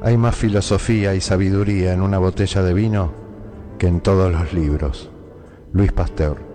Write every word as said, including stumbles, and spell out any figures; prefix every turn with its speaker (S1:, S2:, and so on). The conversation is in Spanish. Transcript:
S1: Hay más filosofía y sabiduría en una botella de vino que en todos los libros. Luis Pasteur.